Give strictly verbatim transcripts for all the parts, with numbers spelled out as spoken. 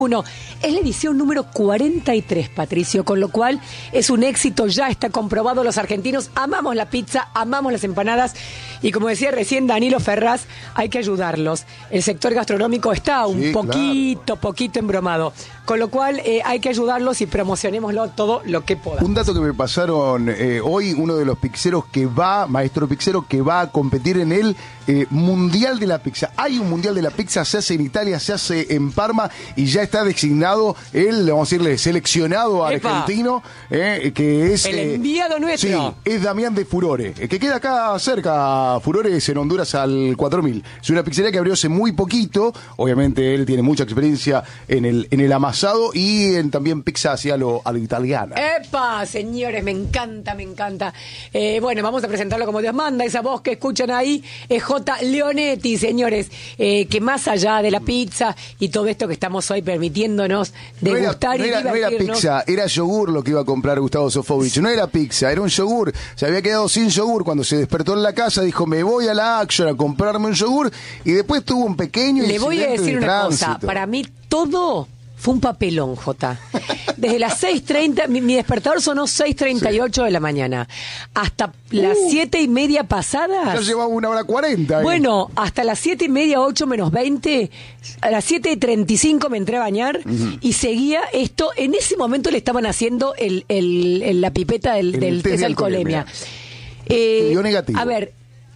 Uno, es la edición número cuarenta y tres, Patricio, con lo cual es un éxito, ya está comprobado, los argentinos amamos la pizza, amamos las empanadas y como decía recién Danilo Ferraz, hay que ayudarlos. El sector gastronómico está un sí, poquito, claro. poquito embromado, con lo cual eh, hay que ayudarlos y promocionémoslo todo lo que podamos. Un dato que me pasaron eh, hoy, uno de los pizzeros que va, maestro pizzero, que va a competir en el eh, Mundial de la Pizza. Hay un Mundial de la Pizza, se hace en Italia, se hace en Parma y ya está designado el, vamos a decirle, seleccionado Epa. argentino, eh, que es... El eh, enviado nuestro. Sí, es Damián de Furore, eh, que queda acá cerca, Furore es en Honduras al cuatro mil. Es una pizzería que abrió hace muy poquito, obviamente él tiene mucha experiencia en el, en el amasado y en también pizza hacia lo, a lo italiana. ¡Epa! Señores, me encanta, me encanta. Eh, bueno, vamos a presentarlo como Dios manda, esa voz que escuchan ahí es J. Leonetti, señores, eh, que más allá de la pizza y todo esto que estamos hoy permitiéndonos degustar no era, y no era, divertirnos. No era pizza, era yogur lo que iba a comprar Gustavo Sofovich. No era pizza, era un yogur. Se había quedado sin yogur cuando se despertó en la casa, dijo, me voy a la Action a comprarme un yogur y después tuvo un pequeño Le voy a decir de una tránsito. cosa, para mí todo fue un papelón, Jota. Desde las seis treinta, mi, mi despertador sonó seis treinta y ocho sí. de la mañana. Hasta las uh, siete y media pasadas. Ya llevaba una hora cuarenta. ¿eh? Bueno, hasta las siete y media, ocho menos veinte, a las siete y treinta y cinco me entré a bañar uh-huh. y seguía esto. En ese momento le estaban haciendo el, el, el, la pipeta del, del test de alcoholemia. Eh, Dio negativo. A ver.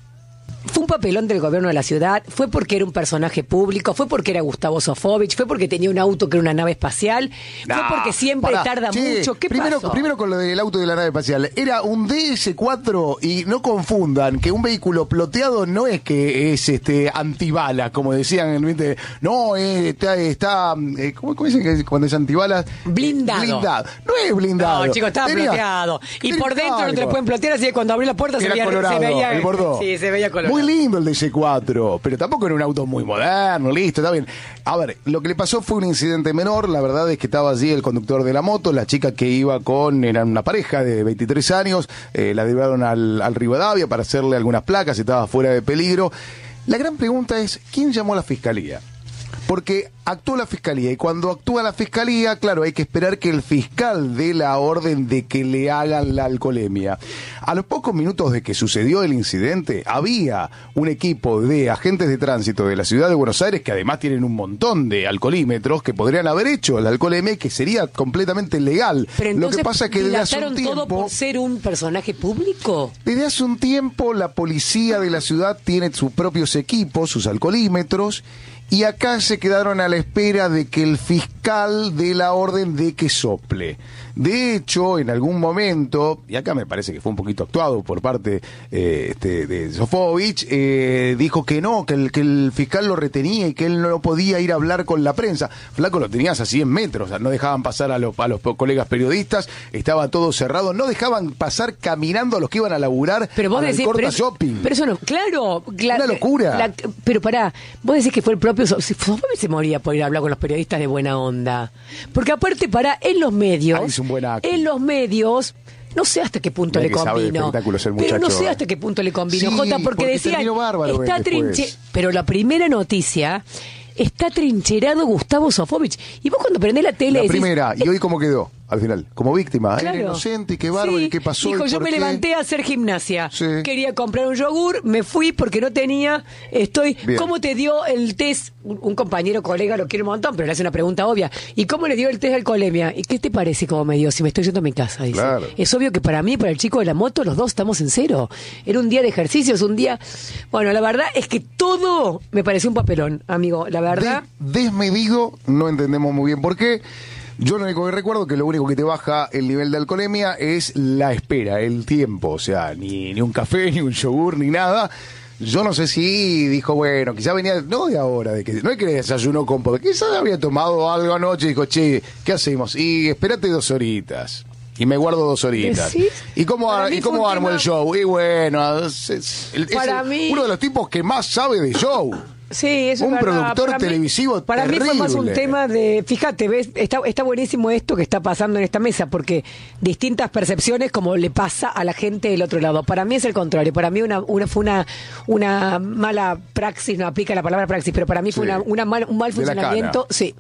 Fue un papelón del gobierno de la ciudad, fue porque era un personaje público, fue porque era Gustavo Sofovich, fue porque tenía un auto que era una nave espacial, no, fue porque siempre pará, tarda che, mucho. ¿Qué primero, pasó? Primero con lo del auto de la nave espacial. Era un D S cuatro y no confundan que un vehículo ploteado no es que es este antibalas, como decían. No, eh, está, está eh, ¿cómo, ¿cómo dicen que cuando es antibalas? Blindado. Blindado. No es blindado. No, chicos, estaba tenía, ploteado. Y por dentro algo. No te lo pueden plotear, así que cuando abrí la puerta se veía, colorado, se veía el bordó. Sí, se veía colorado. Muy lindo el D S cuatro, pero tampoco era un auto muy moderno, listo, está bien. A ver, lo que le pasó fue un incidente menor, la verdad es que estaba allí el conductor de la moto, la chica que iba con, era una pareja de veintitrés años, eh, la llevaron al, al Rivadavia para hacerle algunas placas, estaba fuera de peligro. La gran pregunta es, ¿quién llamó a la fiscalía? Porque actuó la fiscalía y cuando actúa la fiscalía, claro, hay que esperar que el fiscal dé la orden de que le hagan la alcoholemia. A los pocos minutos de que sucedió el incidente, había un equipo de agentes de tránsito de la ciudad de Buenos Aires que además tienen un montón de alcoholímetros que podrían haber hecho la alcoholemia y que sería completamente legal. Pero entonces, lo que pasa es que desde hace un tiempo, todo por ser un personaje público. Desde hace un tiempo la policía de la ciudad tiene sus propios equipos, sus alcoholímetros. Y acá se quedaron a la espera de que el fiscal dé la orden de que sople. De hecho, en algún momento, y acá me parece que fue un poquito actuado por parte eh, este, de Sofovich, eh, dijo que no, que el, que el fiscal lo retenía y que él no podía ir a hablar con la prensa. Flaco, lo tenías a cien metros, o sea, no dejaban pasar a los, a los colegas periodistas, estaba todo cerrado, no dejaban pasar caminando a los que iban a laburar pero vos al decís, Corta pero Shopping. Pero eso no, claro. La, una locura. La, pero pará, vos decís que fue el propio Sofovich se moría por ir a hablar con los periodistas de buena onda. Porque aparte, pará, en los medios, Ay, es un buen acto. en los medios, no sé hasta qué punto Mira le convino. Pero no sé hasta qué punto le convino, sí, Jota, porque, porque decían, bárbaro está trinche... Pero la primera noticia, está trincherado Gustavo Sofovich. Y vos cuando prendés la tele La decís, primera, ¿y hoy cómo quedó? Al final, como víctima, claro. Era inocente, qué bárbaro, sí. ¿y qué pasó? Dijo, yo me qué? levanté a hacer gimnasia. Sí. Quería comprar un yogur, me fui porque no tenía. Estoy. Bien. ¿Cómo te dio el test? Un, un compañero, colega, lo quiere un montón, pero le hace una pregunta obvia. ¿Y cómo le dio el test de alcoholemia? ¿Y qué te parece cómo me dio? Si me estoy yendo a mi casa, dice. Claro. Es obvio que para mí, para el chico de la moto, los dos estamos en cero. Era un día de ejercicios, un día. Bueno, la verdad es que todo me pareció un papelón, amigo. La verdad. De- desmedido, no entendemos muy bien por qué. Yo lo único que recuerdo que lo único que te baja el nivel de alcoholemia es la espera, el tiempo, o sea, ni, ni un café, ni un yogur, ni nada. Yo no sé si dijo, bueno, quizás venía, no de ahora, de que no es que desayunó con poder, quizás había tomado algo anoche y dijo, che, ¿qué hacemos? Y espérate dos horitas. Y me guardo dos horitas. ¿Sí? ¿Y cómo, ¿y cómo armo tema... el show? Y bueno, es, es, es Para el, mí... uno de los tipos que más sabe de show. Sí, eso un es verdad. productor para televisivo mí, para terrible. mí fue más un tema de, fíjate, ves, está, está buenísimo esto que está pasando en esta mesa, porque distintas percepciones como le pasa a la gente del otro lado. Para mí es el contrario, para mí una, una fue una, una mala praxis, no aplica la palabra praxis, pero para mí fue sí. una, una mal, un mal funcionamiento, sí.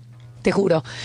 te juro.